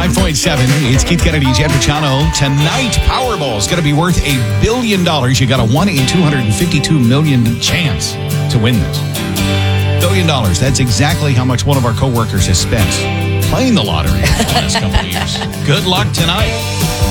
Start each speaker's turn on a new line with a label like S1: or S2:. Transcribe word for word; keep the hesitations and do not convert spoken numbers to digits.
S1: five point seven. It's Keith Kennedy, Jen Pachano. Tonight, Powerball is going to be worth a billion dollars. You got a one in two hundred fifty-two million chance to win this. Billion dollars. That's exactly how much one of our coworkers has spent playing the lottery the last couple of years. Good luck tonight.